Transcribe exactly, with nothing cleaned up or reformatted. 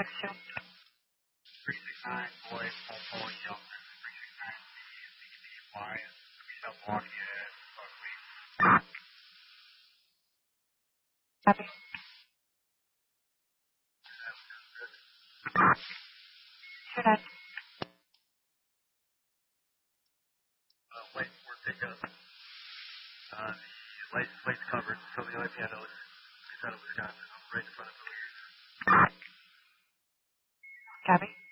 three six nine, boy, Paul Paul, Yeltsin, three six nine, C B Y, South Lafayette, Buckley. Copy. Should I? Uh, wait for pickup. Uh, the license plate's covered, so the only thing I know is it's out of Wisconsin. I'm right in front of the Copy.